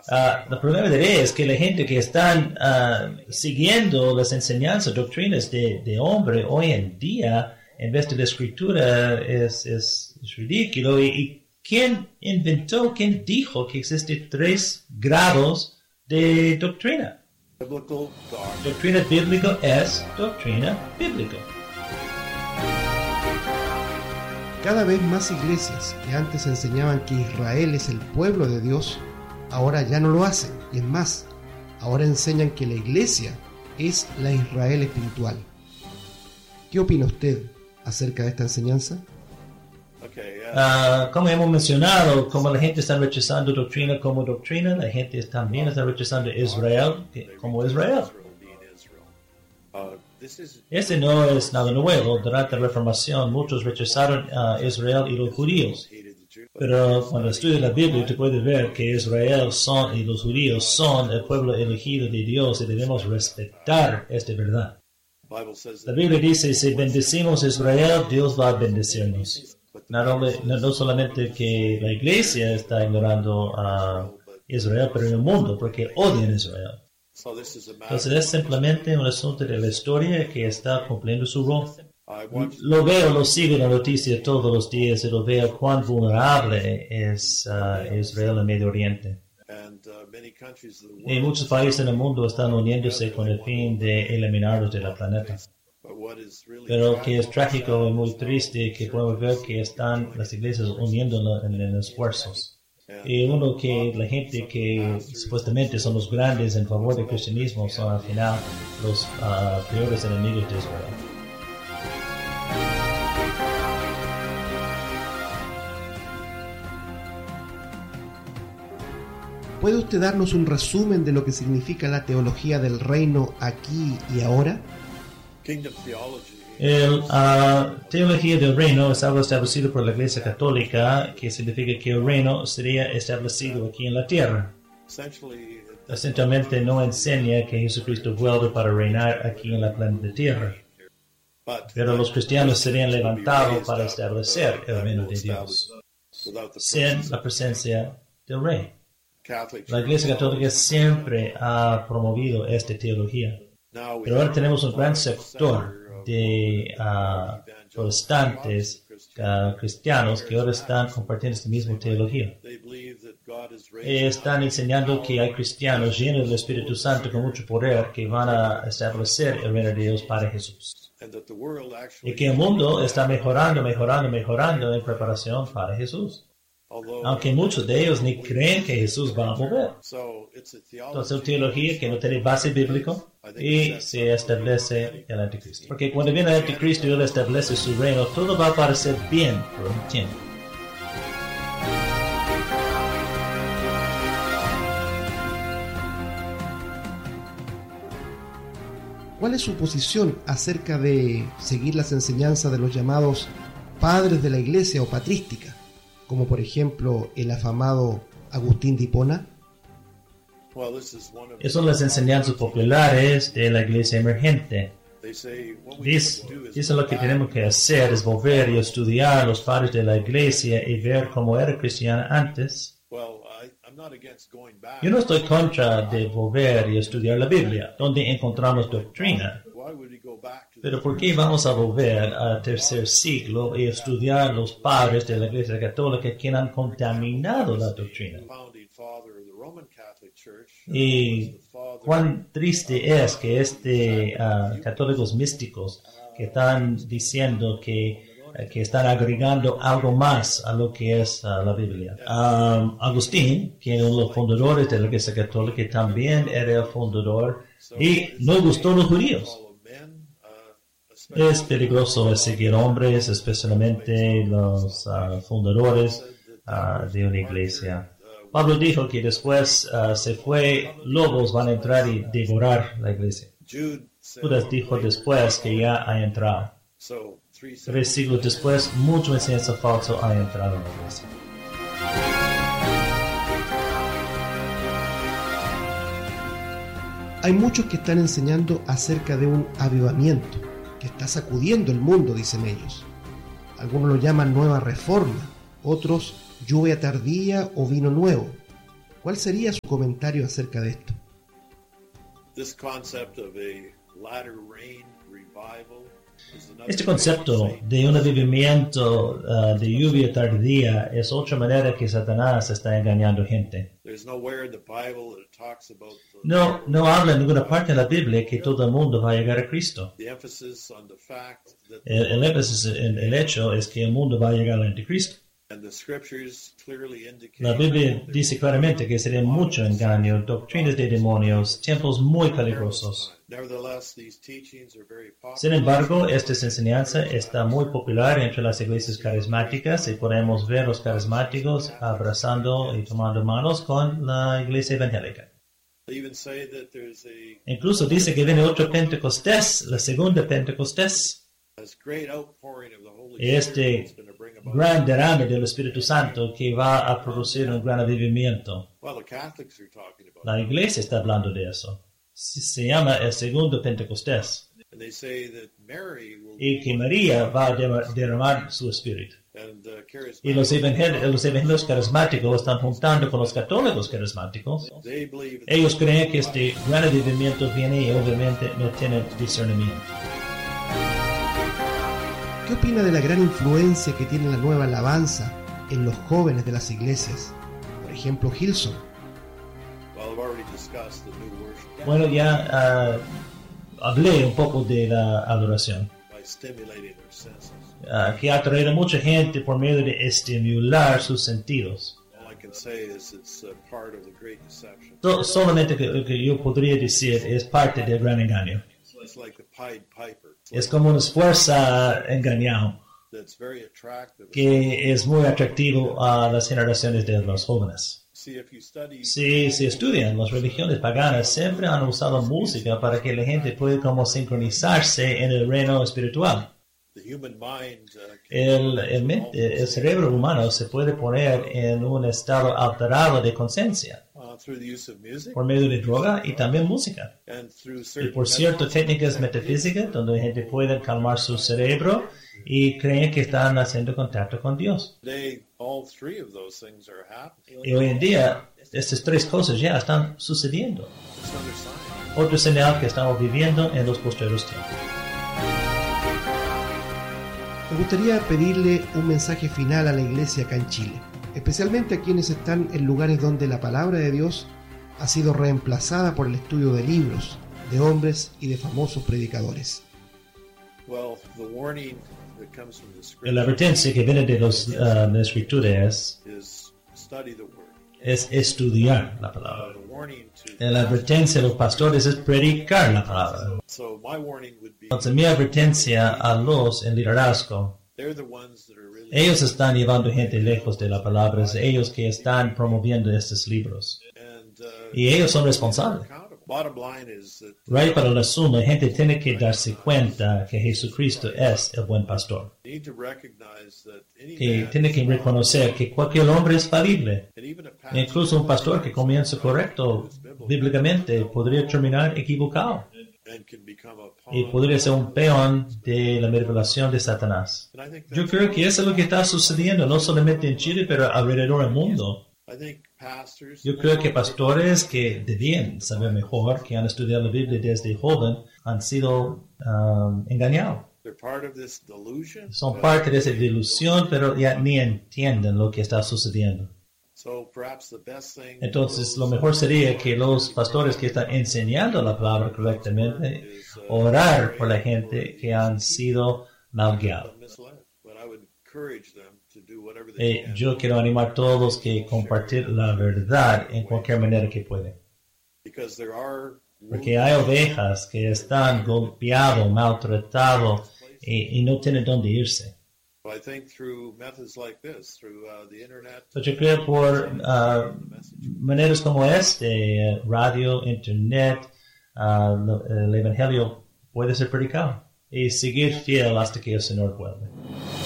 El problema es que la gente que están siguiendo las enseñanzas, doctrinas de hombre hoy en día, en vez de la escritura, es ridículo. ¿Y quién inventó, quién dijo que existen 3 grados de doctrina? Doctrina bíblica es doctrina bíblica. Cada vez más iglesias que antes enseñaban que Israel es el pueblo de Dios, ahora ya no lo hacen. Y es más, ahora enseñan que la iglesia es la Israel espiritual. ¿Qué opina usted acerca de esta enseñanza? Como hemos mencionado, como la gente está rechazando doctrina como doctrina, la gente también está rechazando Israel como Israel. Este no es nada nuevo. Durante la Reformación, muchos rechazaron a Israel y los judíos. Pero cuando estudias la Biblia, te puedes ver que Israel y los judíos son el pueblo elegido de Dios y debemos respetar esta verdad. La Biblia dice, si bendecimos a Israel, Dios va a bendecirnos. No solamente que la iglesia está ignorando a Israel, pero en el mundo, porque odian a Israel. Entonces es simplemente un asunto de la historia que está cumpliendo su rol. Lo sigo en la noticia todos los días y lo veo cuán vulnerable es Israel en Medio Oriente. Y muchos países en el mundo están uniéndose con el fin de eliminarlos del planeta. Pero que es trágico y muy triste que podemos ver que están las iglesias uniéndonos en esfuerzos. Y uno que la gente que supuestamente son los grandes en favor del cristianismo son al final los peores enemigos de Israel. ¿Puede usted darnos un resumen de lo que significa la teología del reino aquí y ahora? La teología del reino es algo establecido por la Iglesia Católica, que significa que el reino sería establecido aquí en la tierra. Esencialmente no enseña que Jesucristo vuelve para reinar aquí en la planeta Tierra. Pero los cristianos serían levantados para establecer el reino de Dios, sin la presencia del rey. La Iglesia Católica siempre ha promovido esta teología. Pero ahora tenemos un gran sector de protestantes cristianos que ahora están compartiendo esta misma teología. Están enseñando que hay cristianos llenos del Espíritu Santo con mucho poder que van a establecer el reino de Dios para Jesús. Y que el mundo está mejorando en preparación para Jesús. Aunque muchos de ellos ni creen que Jesús va a volver. Entonces, es teología que no tiene base bíblica y se establece el anticristo. Porque cuando viene el anticristo y él establece su reino, todo va a parecer bien por un tiempo. ¿Cuál es su posición acerca de seguir las enseñanzas de los llamados padres de la iglesia o patrística, como por ejemplo el afamado Agustín de Hipona? Esas son las enseñanzas populares de la iglesia emergente. Dicen lo que tenemos que hacer es volver y estudiar los padres de la iglesia y ver cómo era cristiana antes. Yo no estoy contra de volver y estudiar la Biblia, donde encontramos doctrina. Pero ¿por qué vamos a volver al tercer siglo y estudiar los padres de la Iglesia Católica que han contaminado la doctrina? Y cuán triste es que católicos místicos que están diciendo que están agregando algo más a lo que es la Biblia. Agustín, que es uno de los fundadores de la Iglesia Católica, también era el fundador y no gustó a los judíos. Es peligroso seguir hombres, especialmente los fundadores de una iglesia. Pablo dijo que después lobos van a entrar y devorar la iglesia. Judas dijo después que ya ha entrado. 3 siglos después, mucha enseñanza falsa ha entrado en la iglesia. Hay muchos que están enseñando acerca de un avivamiento que está sacudiendo el mundo, dicen ellos. Algunos lo llaman nueva reforma, otros lluvia tardía o vino nuevo. ¿Cuál sería su comentario acerca de esto? This concept of a latter rain revival is another Este concepto de un avivamiento de lluvia tardía es otra manera que Satanás está engañando gente. There's nowhere in the Bible that it talks about No habla en ninguna parte de la Biblia que todo el mundo va a llegar a Cristo. the emphasis on the fact that El énfasis, el hecho es que el mundo va a llegar al anticristo. and the scriptures clearly indicate La Biblia dice claramente que sería mucho engaño, doctrinas de demonios, tiempos muy peligrosos. Nevertheless, these teachings are very Sin popular. embargo, esta enseñanza está muy popular entre las iglesias carismáticas y podemos ver los carismáticos abrazando y tomando manos con la iglesia evangélica. They even say that there's a Incluso dice que viene otro Pentecostés, la segunda Pentecostés, this great outpouring of the Holy Este Spirit that's going to bring about. gran derrame del Espíritu Santo que va a producir un gran avivamiento. Well, the Catholics are talking about La iglesia está hablando de eso. Se llama el segundo Pentecostés. it. And they say that Mary will Y que María va a derramar su espíritu. and Y los charismatic, evangélicos carismáticos están juntando con los católicos carismáticos. they believe that Ellos creen que este gran avivamiento viene y obviamente no tienen discernimiento. ¿Qué opina de la gran influencia que tiene la nueva alabanza en los jóvenes de las iglesias? Por ejemplo, Hillsong. well, I've already discussed the new worship Bueno, ya hablé un poco de la adoración, by stimulating their senses. que ha traído mucha gente por medio de estimular sus sentidos. All I can say is it's part of the great deception. Solamente lo que yo podría decir es parte del gran engaño. It's like the Pied Piper. It's Es like como una fuerza engañada that's very attractive. que es muy atractivo a las generaciones de los jóvenes. See, if you study Si se estudian, las religiones paganas siempre han usado música para que la gente pueda como sincronizarse en el reino espiritual. the human mind, El cerebro humano se puede poner en un estado alterado de conciencia through the use of music por medio de droga y también música. and through Y certain por cierto, técnicas metafísicas donde la gente puede calmar su cerebro y creen que están haciendo contacto con Dios. Today, all three of those things are happening. Y hoy en día, estas tres cosas ya están sucediendo. It's another sign. Otro señal que estamos viviendo en los postreros tiempos. Me gustaría pedirle un mensaje final a la iglesia acá en Chile, especialmente a quienes están en lugares donde la palabra de Dios ha sido reemplazada por el estudio de libros, de hombres y de famosos predicadores. Well, the warning that comes from the La scripture advertencia que viene de las escrituras is study the word. es estudiar la palabra. The warning to La advertencia de los pastores es predicar la palabra. so my warning would be Entonces mi advertencia a los en liderazgo, they're the ones that are really ellos están llevando gente lejos de la palabra, es ellos que están promoviendo estos libros. and Y ellos son responsables. accountable. Bottom line is that Right, para la suma, la gente tiene que darse cuenta que Jesucristo es el buen pastor. you need to recognize that any Que man tiene que reconocer que cualquier hombre es falible. and even a pastor Incluso un pastor que comienza correcto bíblicamente podría terminar equivocado and can become a y pawn. podría ser un peón de la manipulación de Satanás. And I think Yo that's, creo que eso es lo que está sucediendo, no solamente en Chile, pero alrededor del mundo. I think pastors Yo creo que pastores que debían saber mejor, que han estudiado la Biblia desde joven, han sido engañados. they're part of this delusion. Son parte de esa ilusión, pero ya ni entienden lo que está sucediendo. So perhaps the best thing Entonces, lo mejor sería que los pastores que están enseñando la palabra correctamente, orar por la gente que han sido mal guiados. misled. But I would encourage them to do whatever they can Yo quiero animar a todos que compartir la verdad en cualquier manera que pueden. because there are Porque hay ovejas que están golpeados, maltratados y no tienen dónde irse. I think through methods like this, through the internet, Yo creo por maneras como radio, internet, el evangelio puede ser predicado y seguir fiel hasta que el Señor vuelva.